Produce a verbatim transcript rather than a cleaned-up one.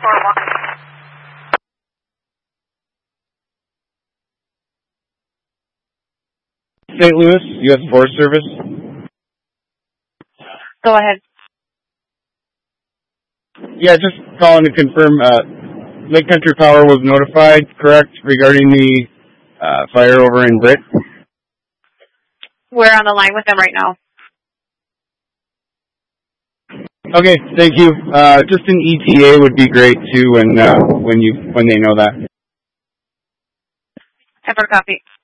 Saint Louis, U S Forest Service. Go ahead. Yeah, just calling to confirm, uh, Lake Country Power was notified, correct, regarding the uh, fire over in Britt? We're on the line with them right now. Okay, thank you. Uh, just an E T A would be great too when uh, when you when they know that. Ever copy.